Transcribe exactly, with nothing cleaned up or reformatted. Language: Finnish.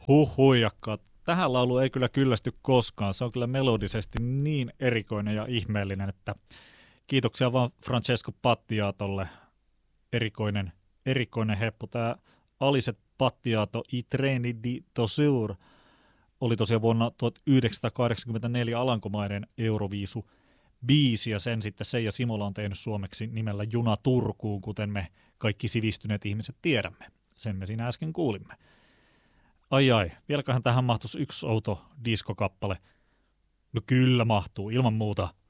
Huh huijakkaat. Tähän lauluun ei kyllä kyllästy koskaan. Se on kyllä melodisesti niin erikoinen ja ihmeellinen, että kiitoksia vaan Francesco Battiatolle. Erikoinen, erikoinen heppu. Tämä Alice Battiato I treni di Tosur oli tosiaan vuonna tuhatyhdeksänsataakahdeksankymmentäneljä Alankomaiden Euroviisu biisi, ja sen sitten Seija Simola on tehnyt suomeksi nimellä Juna Turkuun, kuten me kaikki sivistyneet ihmiset tiedämme. Sen me siinä äsken kuulimme. Ai ai, vieläköhän tähän mahtuisi yksi outo diskokappale? No kyllä mahtuu, ilman muuta.